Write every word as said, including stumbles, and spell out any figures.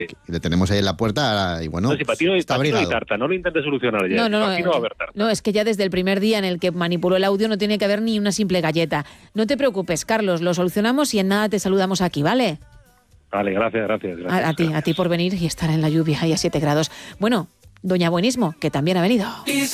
Le tenemos ahí en la puerta y bueno, no, si para ti no hay, está para ti no hay abrigado. tarta, no lo intentes solucionar ya. No, no, Aquí no, no va a eh, haber tarta. no, es que ya desde el primer día en el que manipuló el audio no tiene que haber ni una simple galleta. No te preocupes, Carlos, lo solucionamos y en nada te saludamos aquí, ¿vale? Vale, gracias, gracias. gracias A, a ti, gracias. a ti por venir y estar en la lluvia ahí a siete grados. Bueno, doña Buenismo, que también ha venido.